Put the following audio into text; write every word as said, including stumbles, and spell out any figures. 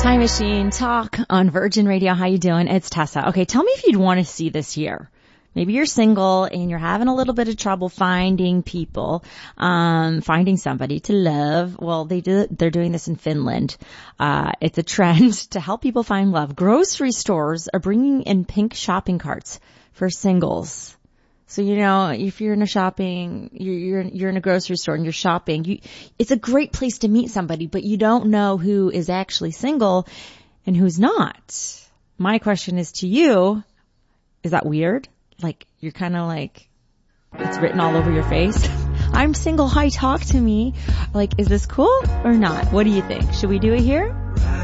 Time Machine Talk on Virgin Radio. How you doing? It's Tessa. Okay, tell me if you'd want to see this year. Maybe you're single and you're having a little bit of trouble finding people, um, finding somebody to love. Well, they do, they're doing this in Finland. Uh, it's a trend to help people find love. Grocery stores are bringing in pink shopping carts for singles. So, you know, if you're in a shopping, you're, you're, you're in a grocery store and you're shopping, you, it's a great place to meet somebody, but you don't know who is actually single and who's not. My question is to you, is that weird? Like, you're kind of like, it's written all over your face. I'm single, hi, talk to me. Like, is this cool or not? What do you think? Should we do it here?